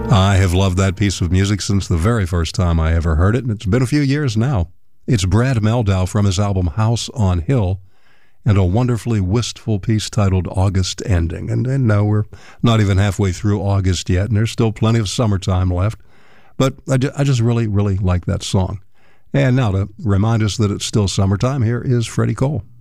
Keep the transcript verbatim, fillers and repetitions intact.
I have loved that piece of music since the very first time I ever heard it, and it's been a few years now. It's Brad Mehldau from his album House on Hill, and a wonderfully wistful piece titled August Ending. And, and no, we're not even halfway through August yet, and there's still plenty of summertime left. But I, ju- I just really, really like that song. And now to remind us that it's still summertime, here is Freddie Cole.